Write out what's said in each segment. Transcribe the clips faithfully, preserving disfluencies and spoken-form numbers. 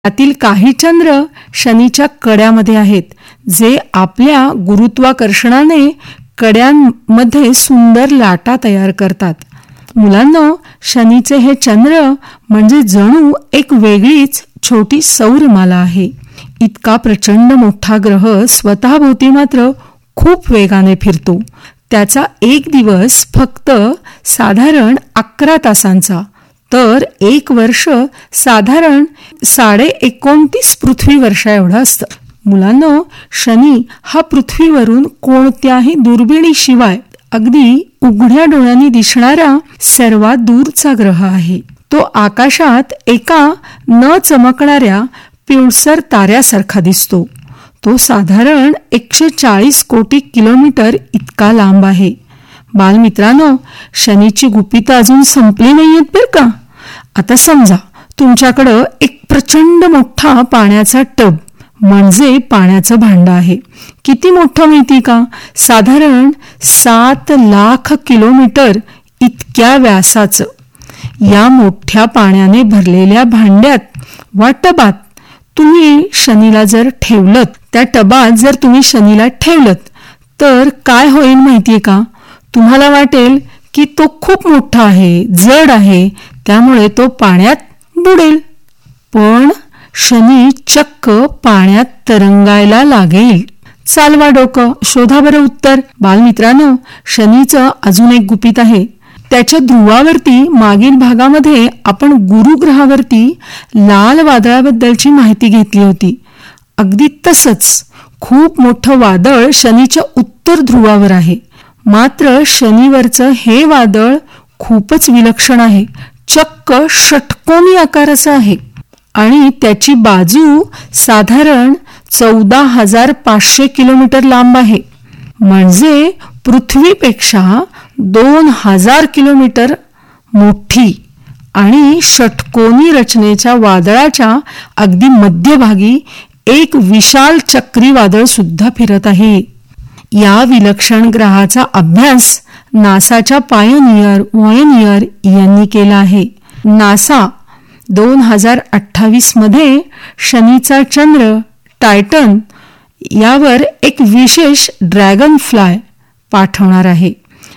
त्यातील काही चंद्र शनीच्या कड्यामध्ये आहेत, जे आपल्या गुरुत्वाकर्षणाने कड्यांमध्ये सुंदर लाटा तयार करतात. मुलांनो, शनीचे हे चंद्र म्हणजे जणू एक वेगळीच छोटी सौरमाला आहे. इतका प्रचंड मोठा ग्रह स्वतःभोवती मात्र खूप वेगाने फिरतो. त्याचा एक दिवस फक्त साधारण अकरा तासांचा, तर एक वर्ष साधारण साडे एकोणतीस पृथ्वी वर्षा एवढं असतं. मुलांनो, शनी हा पृथ्वीवरून कोणत्याही दुर्बिणीशिवाय अगदी उघड्या डोळ्यांनी दिसणारा सर्वात दूरचा ग्रह आहे. तो आकाशात एका न चमकणाऱ्या पिवळसर ताऱ्यासारखा दिसतो. तो साधारण एकशे चाळीस कोटी किलोमीटर इतका लांब आहे. बालमित्रांनो, शनीची गुपितं अजून संपली नाहीयेत बरं का. आता समजा तुमच्याकडं एक प्रचंड मोठा पाण्याचा टब म्हणजे पाण्याचं भांड आहे. किती मोठं माहिती का? साधारण सात लाख किलोमीटर इतक्या व्यासाचं. या मोठ्या पाण्याने भरलेल्या भांड्यात वा टबात तुम्ही शनीला जर ठेवलत, त्या टबात जर तुम्ही शनीला ठेवलत, तर काय होईल माहितीये का? तुम्हाला वाटेल की तो खूप मोठा आहे, जड आहे, त्यामुळे तो पाण्यात बुडेल. पण शनी चक्क पाण्यात तरंगायला लागेल. चालवा डोकं, शोधा बरं उत्तर. बालमित्रांनो, शनीचं अजून एक गुपित आहे. त्याच्या ध्रुवावरती मागील भागामध्ये आपण गुरु ग्रहावरती लाल वादळाबद्दलची माहिती घेतली होती. अगदी तसंच खूप मोठं वादळ शनीच्या उत्तर ध्रुवावर आहे. मात्र शनीवरचं हे वादळ खूपच विलक्षण आहे. चक्क षटकोनी आकाराचं आहे आणि त्याची बाजू साधारण चौदा हजार पाचशे किलोमीटर लांब आहे. म्हणजे पृथ्वीपेक्षा दोन हजार किलोमीटर मोठी. आणि षटकोनी रचनेच्या वादळाच्या अगदी मध्यभागी एक विशाल चक्रीवादळ सुद्धा फिरत आहे. या विलक्षण ग्रहाचा अभ्यास नासाच्या पायोनियर वॉयनियर यांनी केला आहे. नासा दोन हजार अठ्ठावीस मध्ये शनीचा चंद्र टायटन यावर एक विशेष ड्रॅगन फ्लाय पाठवणार आहे,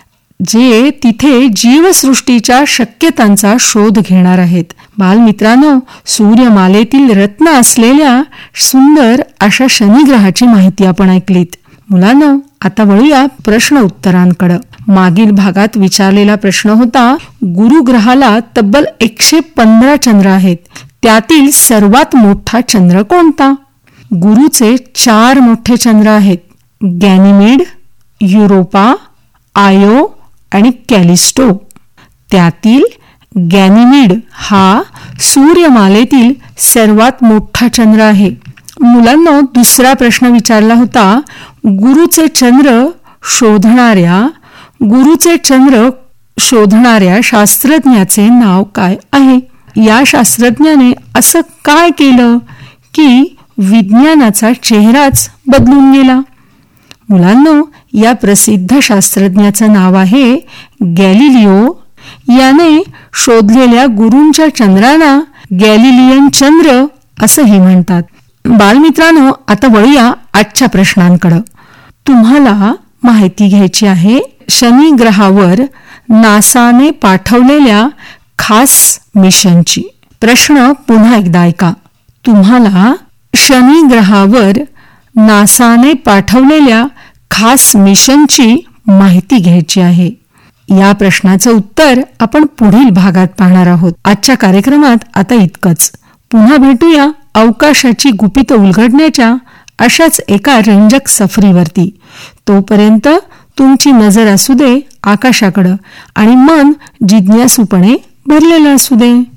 जे तिथे जीवसृष्टीच्या शक्यतांचा शोध घेणार आहेत. बालमित्रांनो, सूर्यमालेतील रत्न असलेल्या सुंदर अशा शनिग्रहाची माहिती आपण ऐकलीत. मुलांनो, आता वळूया प्रश्न उत्तरांकडे. मागील भागात विचारलेला प्रश्न होता, गुरु ग्रहाला तब्बल एकशे पंधरा चंद्र आहेत, त्यातील सर्वात मोठा चंद्र कोणता? गुरुचे चार मोठे चंद्र आहेत, गॅनिमीड, युरोपा, आयो आणि कॅलिस्टो. त्यातील गॅनिमीड हा सूर्यमालेतील सर्वात मोठा चंद्र आहे. मुलांनो, दुसरा प्रश्न विचारला होता, गुरुचे चंद्र शोधणाऱ्या गुरुचे चंद्र शोधणाऱ्या शास्त्रज्ञाचे नाव काय आहे? या शास्त्रज्ञाने असं काय केलं की विज्ञानाचा चेहराच बदलून गेला? मुलांनो, या प्रसिद्ध शास्त्रज्ञाचं नाव आहे गॅलिलिओ. याने शोधलेल्या गुरूंच्या चंद्रांना गॅलिलियन चंद्र असंही म्हणतात. बालमित्रांनो, आता वळूया आजच्या प्रश्नांकडे. तुम्हाला माहिती घ्यायची आहे शनी ग्रहावर नासाने पाठवलेल्या खास मिशनची. प्रश्न पुन्हा एकदा ऐका. तुम्हाला शनी ग्रहावर नासाने पाठवलेल्या खास मिशनची माहिती घ्यायची आहे. या प्रश्नाचं उत्तर आपण पुढील भागात पाहणार आहोत. आजच्या कार्यक्रमात आता इतकंच. पुन्हा भेटूया अवकाशाची गुपितं उलगडण्याच्या अशाच एका रंजक सफरीवरती. तोपर्यंत तुमची नजर असू दे आकाशाकडं आणि मन जिज्ञासूपणे भरलेलं असू दे.